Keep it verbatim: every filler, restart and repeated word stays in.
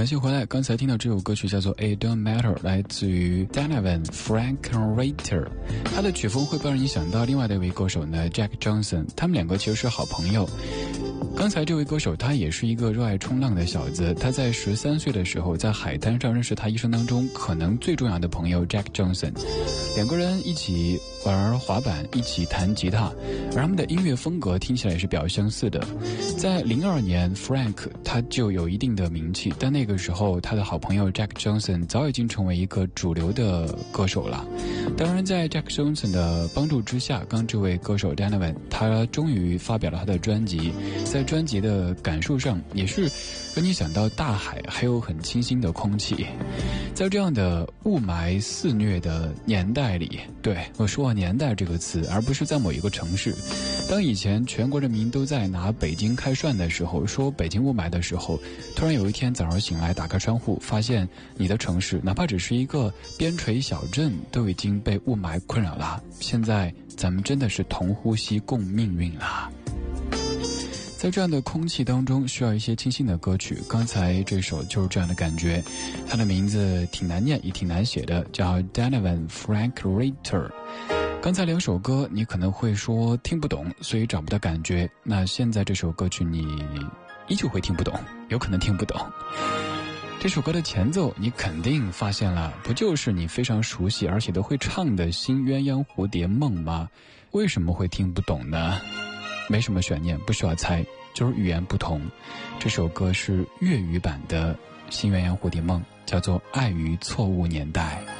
感谢回来。刚才听到这首歌曲叫做 It Don't Matter， 来自于 Donovan Frankenreiter。 他的曲风会不会让你想到另外的一位歌手呢 Jack Johnson， 他们两个其实是好朋友。刚才这位歌手他也是一个热爱冲浪的小子，他在十三岁的时候在海滩上认识他一生当中可能最重要的朋友 Jack Johnson， 两个人一起玩滑板，一起弹吉他，而他们的音乐风格听起来也是比较相似的。在零二年 Frank 他就有一定的名气，但那个时候他的好朋友 Jack Johnson 早已经成为一个主流的歌手了。当然在 Jack Johnson 的帮助之下，刚这位歌手 Donovan 他终于发表了他的专辑，在专辑的感受上也是让你想到大海还有很清新的空气。在这样的雾霾肆虐的年代里，对，我说到年代这个词而不是在某一个城市，当以前全国人民都在拿北京开涮的时候，说北京雾霾的时候，突然有一天早上醒来打开窗户，发现你的城市哪怕只是一个边陲小镇都已经被雾霾困扰了。现在咱们真的是同呼吸共命运了。在这样的空气当中需要一些清新的歌曲，刚才这首就是这样的感觉。它的名字挺难念也挺难写的，叫 Donovan Frankenreiter。 刚才两首歌你可能会说听不懂，所以找不到感觉，那现在这首歌曲你依旧会听不懂，有可能听不懂。这首歌的前奏你肯定发现了，不就是你非常熟悉而且都会唱的新鸳鸯蝴蝶梦吗？为什么会听不懂呢？没什么悬念，不需要猜，就是语言不同。这首歌是粤语版的新鸳鸯蝴蝶梦，叫做爱于错误年代。